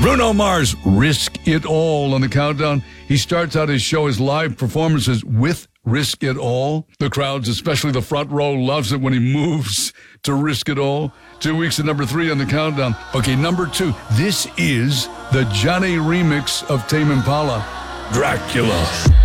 Bruno Mars, Risk It All on the countdown. He starts out his show, his live performances with Risk It All. The crowds, especially the front row, loves it when he moves to Risk It All. 2 weeks at number 3 on the countdown. Okay, number 2. This is the Johnny remix of Tame Impala, Dracula.